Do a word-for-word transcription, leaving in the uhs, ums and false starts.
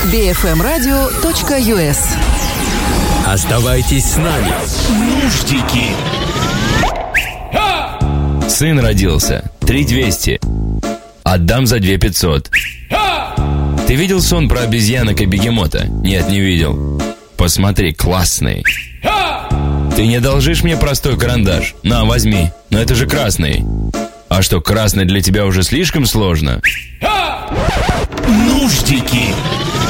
би эф эм радио точка ю эс. Оставайтесь с нами. Нуждики. Сын родился. три двести. Отдам за две пятьсот. Ты видел сон про обезьянок и бегемота? Нет, не видел. Посмотри, классный. Ты не одолжишь мне простой карандаш? На, возьми. Но это же красный. А что, красный для тебя уже слишком сложно? Нуждики.